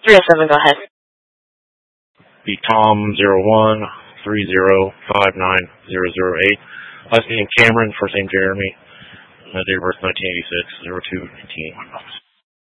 307, go ahead. Be Tom0130590008. Last name Cameron, first name Jeremy. Date of birth 1986, 0219.